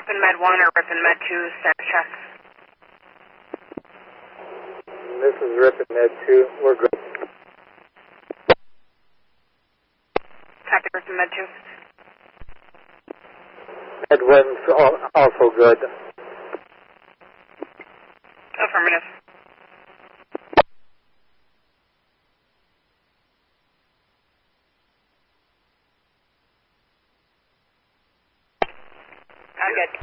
Rip and Med 1 or Rip and Med 2, status check. This is Rip and Med 2. We're good. Copy, Rip and Med 2. Med 1's also good. Affirmative. Good.